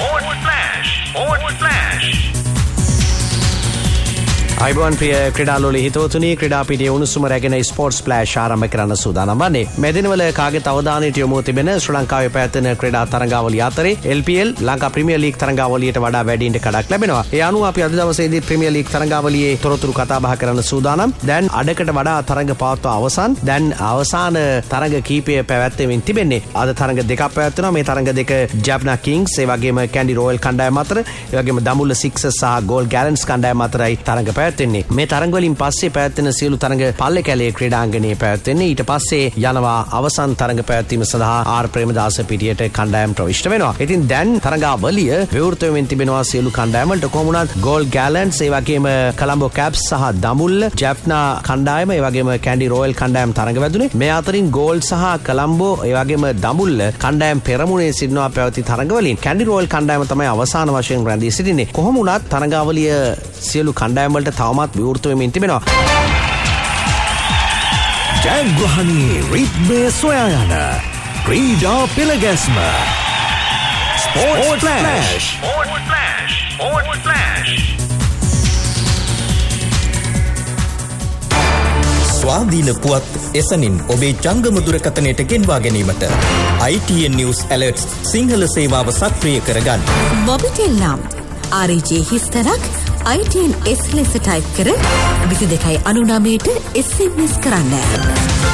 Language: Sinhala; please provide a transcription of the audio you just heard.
අයිබෝන් ප්‍රිය ක්‍රීඩාලෝලී හිතවතුනි ක්‍රීඩා පිටියේ උණුසුම රැගෙන ස්පෝර්ට්ස් ෆ්ලෑෂ් ආරම්භ කරන්න සූදානම් වන්නේ. මේ දිනවල කාගේ අවධානයට යොමු තිබෙන ශ්‍රී ලංකාවේ පැවැත්වෙන ක්‍රීඩා තරඟාවලිය අතරේ LPL ලංකා ප්‍රීමියර් ලීග් තරඟාවලියට වඩා වැඩිින්ට කඩක් ලැබෙනවා. ඒ අනුව අපි අද දවසේදී ප්‍රීමියර් ලීග් තරඟාවලියේ තොරතුරු කතා බහ කරන්න සූදානම්. දැන් අඩකට වඩා තරඟ පවත්වා අවසන්. දැන් අවසාන තරඟ කීපය පැවැත්වෙමින් තිබෙන්නේ. අද තරඟ දෙකක් පැවැත්වෙනවා. මේ තරඟ දෙක ජැප්නා කිංස් ඒ වගේම කැන්ඩි රොයල් කණ්ඩායම අතර, ඒ වගේම දඹුල්ල සික්සර්ස් සහ ගෝල් ගැලන්ට්ස් කණ්ඩායම අතරයි තරඟ පැවැත්වෙන්නේ. මේ තරඟ වලින් පස්සේ පැවැත්වෙන සියලු තරඟ පල්ලේ කැලේ ක්‍රීඩාංගණයේ පැවැත්වෙන්නේ. ඊට පස්සේ යනවා අවසන් තරඟ පැවැත්වීම සඳහා ආර් ප්‍රේමදාස පිටියට කණ්ඩායම් ප්‍රවිෂ්ඨ වෙනවා. ඉතින් දැන් තරඟාවලිය විවෘත වෙමින් තිබෙනවා සියලු කණ්ඩායම් වලට. කොහොම වුණත් ගෝල් ගැලන්ට්ස් ඒ වගේම කොලම්බෝ කැප්ස් සහ දඹුල්ල ජැප්නා කණ්ඩායම ඒ වගේම කැන්ඩි රොයල් කණ්ඩායම් තරඟ වැදුනේ. මේ අතරින් ගෝල් සහ කොලම්බෝ ඒ වගේම දඹුල්ල කණ්ඩායම් පෙරමුණේ සිටිනවා පැවති තරඟ වලින්. කැන්ඩි රොයල් කණ්ඩායම තමයි අවසාන වශයෙන් රැඳී සිටින්නේ. කොහොම වුණත් තරඟාවලිය සියලු කණ්ඩායම් වලට තවමත් විවෘත වෙමින් තිබෙනවා. ජයග්‍රහණී රිද්මය සොයා යන ක්‍රීඩා පෙළගැස්ම ස්පෝර්ට්ස් ෆ්ලෑෂ්. ස්වාධීන පුවත් එසනින් ඔබේ ජංගම දුරකථනයට ගෙන්වා ගැනීමට ITN News Alerts සිංහල සේවාව සක්‍රිය කරගන්න. මොබිටෙල් නම් RJ හිස්තරක් ITN S ලෙස ටයිප් කර 2299ට SMS කරන්න.